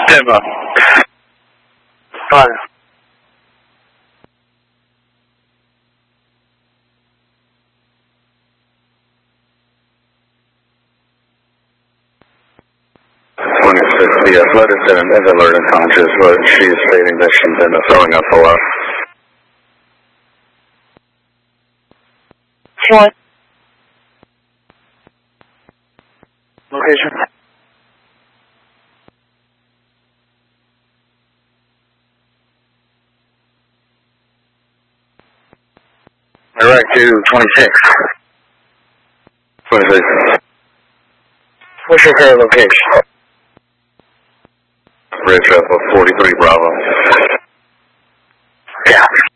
Demo. Fine. The flight attendant is alert and conscious, but she's stating that she's been throwing up a lot. What? Location? Direct to 26. 26. What's your current location? Bridge up of 43 Bravo. Yeah.